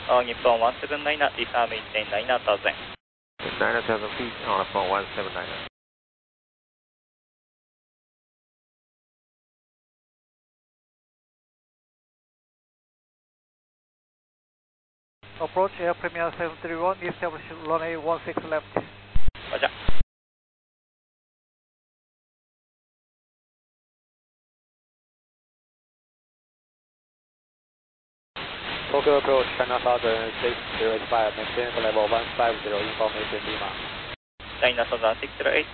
日本179 disarm 1.9,000. 9,000 feet on a phone 179. Approach Air Premier 731, establish runway 16 left. Roger. Tokyo approach China Southern 605, maintain level 150, information Lima. China Southern 608,